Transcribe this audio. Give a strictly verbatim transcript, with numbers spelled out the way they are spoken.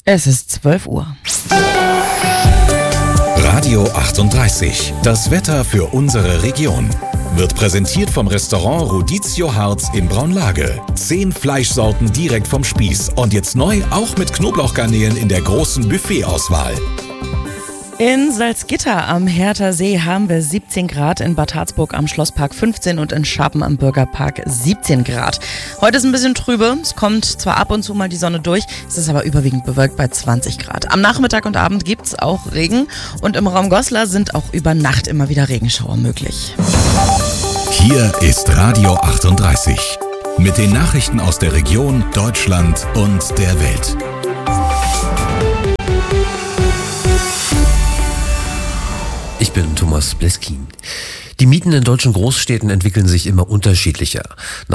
Es ist zwölf Uhr. Radio achtunddreißig. Das Wetter für unsere Region. Wird präsentiert vom Restaurant Rodizio Harz in Braunlage. Zehn Fleischsorten direkt vom Spieß. Und jetzt neu auch mit Knoblauchgarnelen in der großen Buffetauswahl. In Salzgitter am Hertha See haben wir siebzehn Grad, in Bad Harzburg am Schlosspark fünfzehn und in Scharpen am Bürgerpark siebzehn Grad. Heute ist ein bisschen trübe, es kommt zwar ab und zu mal die Sonne durch, es ist aber überwiegend bewölkt bei zwanzig Grad. Am Nachmittag und Abend gibt's auch Regen und im Raum Goslar sind auch über Nacht immer wieder Regenschauer möglich. Hier ist Radio achtunddreißig mit den Nachrichten aus der Region, Deutschland und der Welt. Ich bin Thomas Bleskin. Die Mieten in deutschen Großstädten entwickeln sich immer unterschiedlicher.